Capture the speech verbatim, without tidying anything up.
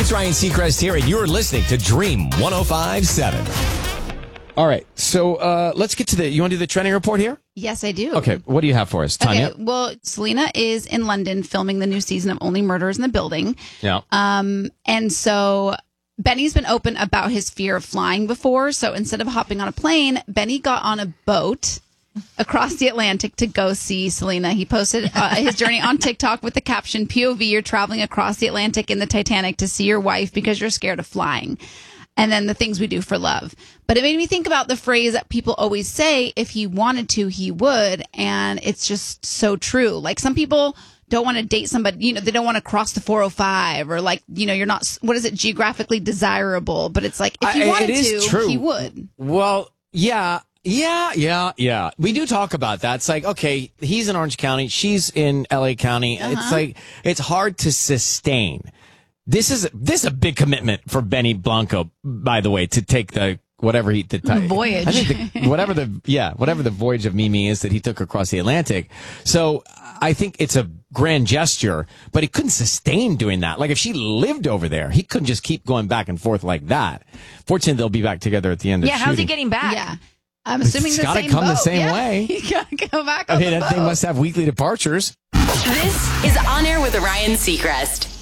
It's Ryan Seacrest here, and you're listening to Dream one oh five point seven. All right, so uh, let's get to the, you want to do the trending report here? Yes, I do. Okay, what do you have for us, Tanya? Okay, well, Selena is in London filming the new season of Only Murders in the Building. Yeah. Um, and so Benny's been open about his fear of flying before. So instead of hopping on a plane, Benny got on a boat across the Atlantic to go see Selena. He posted uh, his journey on TikTok with the caption, P O V, you're traveling across the Atlantic in the Titanic to see your wife because you're scared of flying. And then the things we do for love. But it made me think about the phrase that people always say, if he wanted to, he would. And it's just so true. Like, some people don't want to date somebody, you know, they don't want to cross the four oh five, or like, you know, you're not, what is it, geographically desirable. But it's like, if he I, wanted it is to, true. he would. Well, yeah. Yeah, yeah, yeah. We do talk about that. It's like, okay, he's in Orange County, she's in L A County. Uh-huh. It's like, it's hard to sustain. This is this is a big commitment for Benny Blanco, by the way, to take the whatever he the t- voyage. I think the, whatever the yeah whatever the voyage of Mimi is that he took across the Atlantic. So I think it's a grand gesture, but he couldn't sustain doing that. Like, if she lived over there, he couldn't just keep going back and forth like that. Fortunately, they'll be back together at the end of yeah, shooting. how's he getting back? Yeah. I'm assuming It's the gotta same come boat. the same Yeah. way. He gotta go back I on mean, the that thing boat. must have weekly departures. This is On Air with Ryan Seacrest.